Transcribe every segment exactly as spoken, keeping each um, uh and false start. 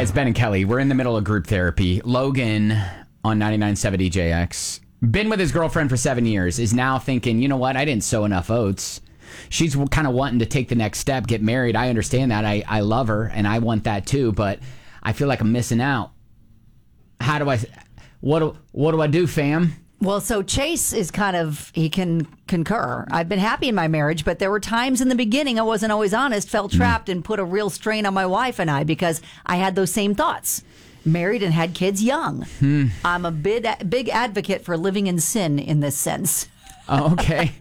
Hi, it's Ben and Kelly. We're in the middle of group therapy. Logan on ninety-nine point seven D J X, been with his girlfriend for seven years, is now thinking, you know what, I didn't sow enough oats. She's kind of wanting to take the next step, get married. I understand that. I, I love her, and I want that too, but I feel like I'm missing out. How do I, what do, what do I do, fam? Well, so Chase is kind of, he can concur. I've been happy in my marriage, but there were times in the beginning I wasn't always honest, felt trapped, mm. and put a real strain on my wife and I because I had those same thoughts. Married and had kids young. Hmm. I'm a big, big advocate for living in sin in this sense. Oh, okay.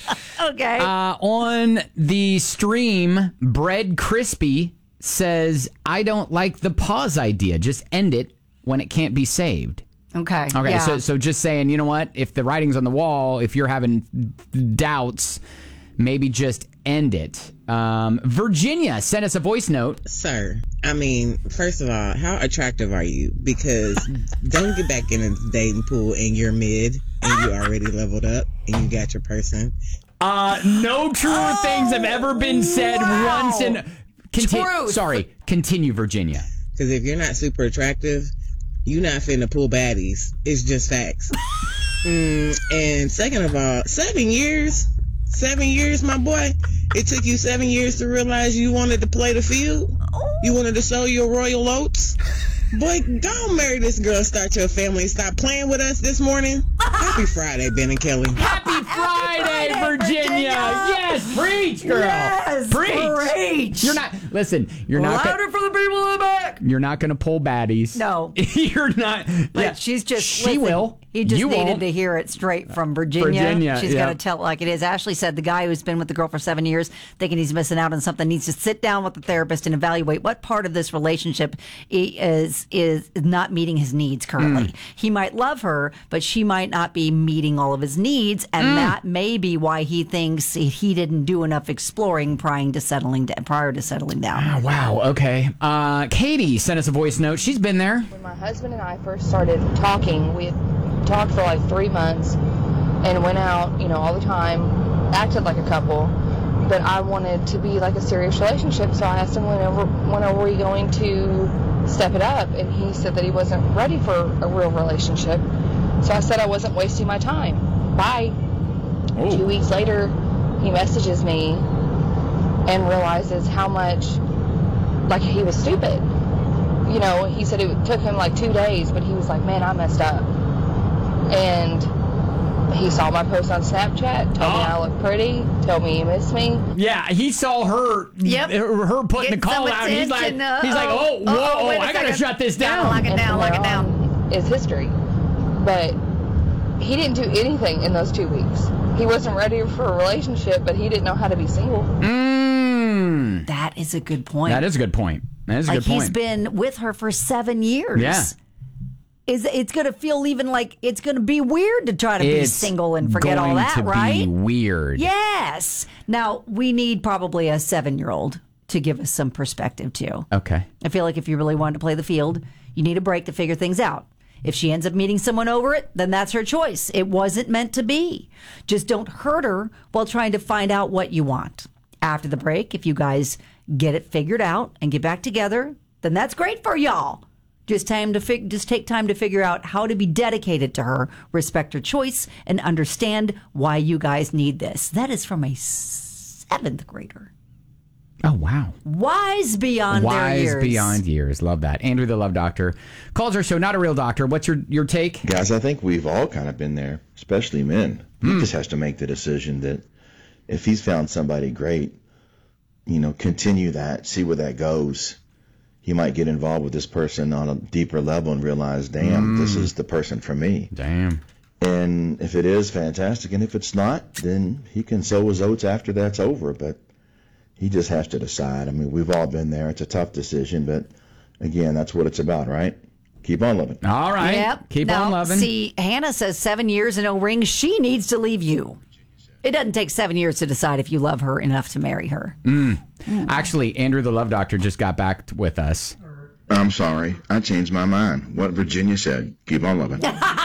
Okay. Uh, on the stream, Bread Crispy says, I don't like the pause idea. Just end it when it can't be saved. Okay. Okay. Yeah. So, so just saying, you know what? If the writing's on the wall, if you're having doubts, maybe just end it. Um, Virginia sent us a voice note. Sir, I mean, first of all, how attractive are you? Because don't get back in the dating pool and you're mid and you already leveled up and you got your person. Uh, no truer oh, things have ever been said wow. once in... Conti- Truth. Sorry. Continue, Virginia. Because if you're not super attractive, you're not finna pull baddies. It's just facts. mm, and second of all, seven years... Seven years, my boy. It took you seven years to realize you wanted to play the field. You wanted to sow your royal oats. Boy, go marry this girl, start your family, stop playing with us this morning. Happy Friday, Ben and Kelly. Happy Friday, Friday Virginia. Virginia. Yes, preach, girl. Yes, preach. preach. You're not. Listen, you're not. Louder go- for the people in the back. You're not going to pull baddies. No, you're not. But yeah. she's just. She listen, will. He just you needed won't. to hear it straight from Virginia. Virginia She's yeah. going to tell it like it is. Ashley said the guy who's been with the girl for seven years, thinking he's missing out on something, needs to sit down with the therapist and evaluate what part of this relationship is is not meeting his needs currently. Mm. He might love her, but she might not be meeting all of his needs, and mm. that may be why he thinks he didn't do enough exploring prior to settling down. Prior to settling down. Oh, wow. Okay. Uh, Katie sent us a voice note. She's been there. When my husband and I first started talking, we had talked for like three months and went out, you know, all the time, acted like a couple. But I wanted to be like a serious relationship, so I asked him when over, when are we going to step it up, and he said that he wasn't ready for a real relationship. So I said I wasn't wasting my time. Bye. Oh. Two weeks later, he messages me and realizes how much, like, he was stupid. You know, he said it took him like two days, but he was like, man, I messed up. And he saw my post on Snapchat, told oh. me I look pretty, told me he missed me. Yeah, he saw her yep. her putting Get the call out. He's like, uh, he's like, oh, whoa, oh, oh, I got to shut this down. Lock it down, lock it down. It's history. But he didn't do anything in those two weeks. He wasn't ready for a relationship, but he didn't know how to be single. Mm. That is a good point. That is a good point. That is a like good point. He's been with her for seven years. Yeah. Is it's going to feel even like it's going to be weird to try to it's be single and forget all that, to right? Be weird. Yes. Now, we need probably a seven-year-old to give us some perspective, too. Okay. I feel like if you really wanted to play the field, you need a break to figure things out. If she ends up meeting someone over it, then that's her choice. It wasn't meant to be. Just don't hurt her while trying to find out what you want. After the break, if you guys get it figured out and get back together, then that's great for y'all. Just time to fig- just take time to figure out how to be dedicated to her, respect her choice, and understand why you guys need this. That is from a seventh grader. Oh, wow. Wise beyond Wise their years. Wise beyond years. Love that. Andrew, the Love Doctor, calls our show Not a Real Doctor. What's your, your take? Guys, I think we've all kind of been there, especially men. Mm. He just has to make the decision that if he's found somebody great, you know, continue that, see where that goes. He might get involved with this person on a deeper level and realize, damn, mm. this is the person for me. Damn. And if it is, fantastic. And if it's not, then he can sow his oats after that's over. But he just has to decide. I mean, we've all been there. It's a tough decision, but again, that's what it's about, right? Keep on loving. All right. Yep. Keep now, on loving. See, Hannah says seven years and no ring. She needs to leave you. It doesn't take seven years to decide if you love her enough to marry her. Mm. Mm. Actually, Andrew, the Love Doctor, just got back t- with us. I'm sorry. I changed my mind. What Virginia said. Keep on loving.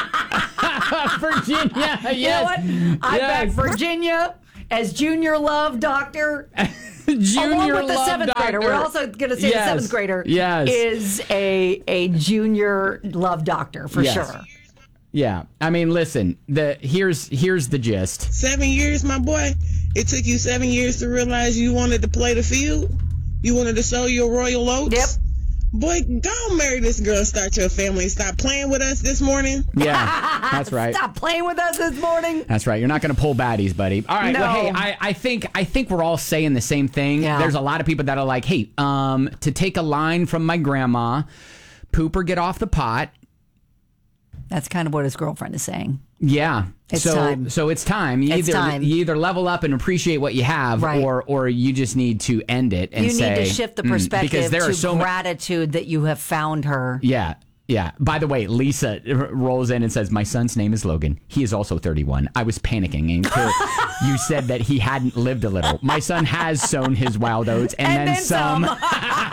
Virginia, yes. You know what? I yes. bet Virginia as Junior Love Doctor Junior Along with the love seventh doctor. grader. We're also going to say Yes. the seventh grader Yes. is a a junior love doctor for Yes. sure. Yeah. I mean, listen, the here's here's the gist. Seven years, my boy. It took you seven years to realize you wanted to play the field. You wanted to sow your royal oats. Yep. Boy, go marry this girl and start your family. Stop playing with us this morning. Yeah, that's right. Stop playing with us this morning. That's right. You're not going to pull baddies, buddy. All right. No. Well, hey, I, I think I think we're all saying the same thing. Yeah. There's a lot of people that are like, hey, um, to take a line from my grandma, poop or get off the pot. That's kind of what his girlfriend is saying. Yeah. It's so, time. So it's time. You It's either time. you either level up and appreciate what you have, Right. or or you just need to end it and You say need to shift the "Mm," perspective because there to are so ma- gratitude that you have found her. Yeah. Yeah. By the way, Lisa r- rolls in and says, "My son's name is Logan. He is also thirty-one. I was panicking until you said that he hadn't lived a little. My son has sown his wild oats and, And then, then some." some.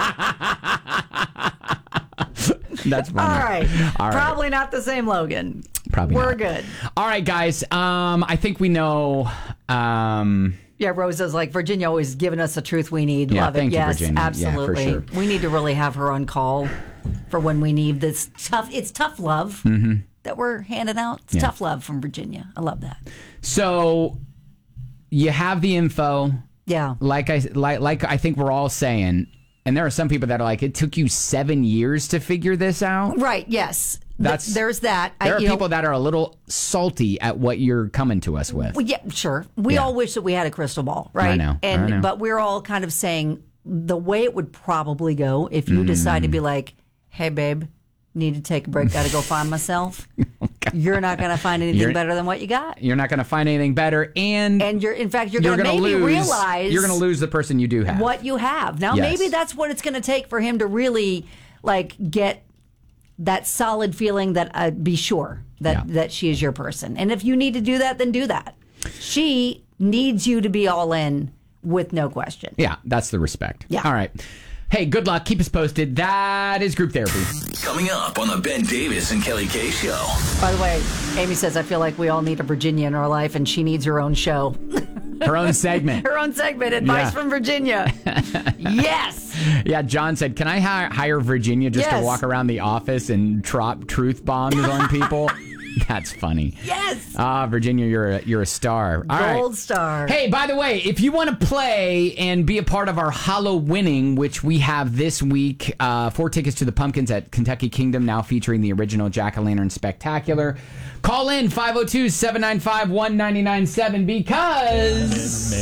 That's funny. All right. All right. Probably not the same Logan. Probably We're not. good. All right, guys. Um, I think we know. Um, Yeah, Rosa's like, Virginia always giving us the truth we need. Yeah, Love thank it. you, Yes, Virginia. Yeah, for absolutely. sure. We need to really have her on call for when we need this tough. It's tough love that we're handing out. It's Mm-hmm. Yeah. tough love from Virginia. I love that. so you have the info. Yeah. Like I like like I think we're all saying, and there are some people that are like, it took you seven years to figure this out. Right. Yes. Th- That's- there's that. There I, are you know, people that are a little salty at what you're coming to us with. Well, yeah, sure. We Yeah. all wish that we had a crystal ball, right? I know, And I know. but we're all kind of saying the way it would probably go if you decide to Mm. be like, "Hey, babe, need to take a break. Got to go find myself." You're not going to find anything Oh, You're- better than what you got, You're not going to find anything better, and, and you're in fact you're, you're going to gonna maybe lose. realize You're going to lose the person you do have. what you have. Now, Yes. maybe that's what it's going to take for him to really like get that solid feeling that uh, be sure that Yeah. that she is your person. And if you need to do that, then do that. She needs you to be all in with no question. Yeah, that's the respect. Yeah. All right. Hey, good luck. Keep us posted. That is group therapy. Coming up on the Ben Davis and Kelly K Show. By the way, Amy says, I feel like we all need a Virginia in our life, and she needs her own show. Her own segment. Her own segment, Advice Yeah. from Virginia. Yes. Yeah, John said, can I hi- hire Virginia just Yes. to walk around the office and drop truth bombs on people? That's funny. Yes. Ah, Virginia, you're a, you're a star. All right. Gold star. Hey, by the way, if you want to play and be a part of our Hollow Winning, which we have this week, uh, four tickets to the Pumpkins at Kentucky Kingdom, now featuring the original Jack-O-Lantern Spectacular. Call in five oh two, seven nine five, one nine nine seven because...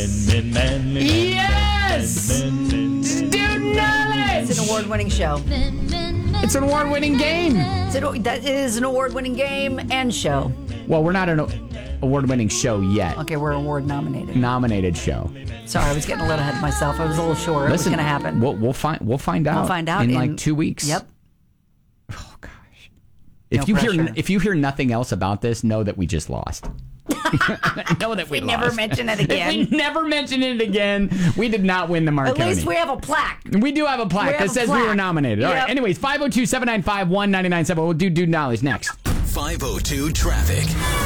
Yes! Dude Knowledge! It's an award-winning show. It's an award-winning game. It's an, that is an award-winning game and show. Well, we're not an award-winning show yet. Okay, we're award-nominated. Nominated show. Sorry, I was getting a little ahead of myself. I was a little sure it was Listen, going to happen. We'll, we'll find. We'll find out. We'll find out in, in- like two weeks. Yep. Oh gosh. If No you hear pressure. if you hear nothing else about this, know that we just lost. know that we, We never lost. mention it If again. we never mention it again. We did not win the At Marconi. least we have a plaque. We do have a plaque We that have a says we were plaque. nominated. All right. Yep. Anyways, five oh two, seven nine five, one nine nine seven. We'll do Dude Knowledge next. five oh two Traffic.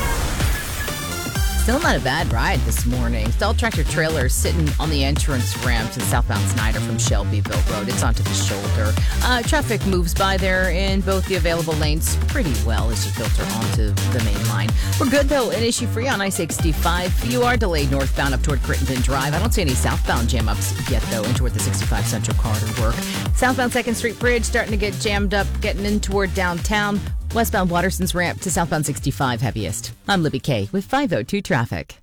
Still not a bad ride this morning. Stall tractor trailer sitting on the entrance ramp to southbound Snyder from Shelbyville Road. It's onto the shoulder. Uh, traffic moves by there in both the available lanes pretty well as you filter onto the main line. We're good though, and issue free on I sixty-five. You are delayed northbound up toward Crittenden Drive. I don't see any southbound jam ups yet though, in toward the sixty-five Central Corridor work. Southbound second Street Bridge starting to get jammed up, getting in toward downtown. Westbound Waterson's ramp to southbound sixty-five heaviest. I'm Libby Kay with five oh two Traffic.